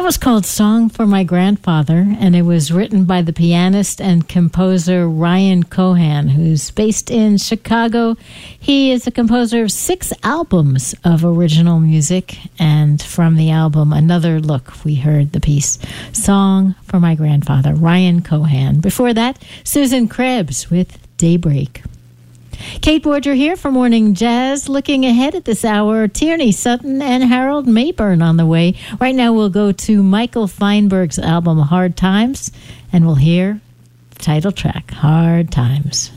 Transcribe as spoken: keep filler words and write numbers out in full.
was called Song for My Grandfather, and it was written by the pianist and composer Ryan Cohan, who's based in Chicago. He is the composer of six albums of original music, and from the album Another Look, we heard the piece Song for My Grandfather, Ryan Cohan. Before that, Susan Krebs with Daybreak. Kate Borger here for Morning Jazz. Looking ahead at this hour, Tierney Sutton and Harold Mayburn on the way. Right now we'll go to Michael Feinberg's album Hard Times, and we'll hear the title track, Hard Times.